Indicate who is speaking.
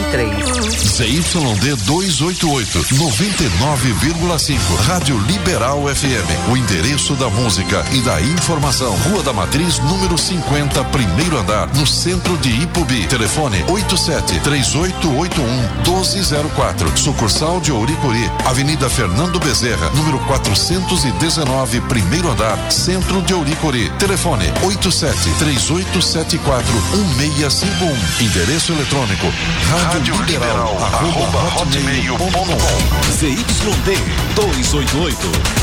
Speaker 1: ZYD 288, 99,5. Rádio Liberal FM. O endereço da música e da informação. Rua da Matriz, número 50, primeiro andar, no centro de Ipubi. Telefone 87-3881-1204. Sucursal de Ouricuri. Avenida Fernando Bezerra, número 419, primeiro andar, centro de Ouricuri. Telefone 87-3874-1651. Endereço eletrônico radioliberal@hotmail.com.
Speaker 2: ZYD 288.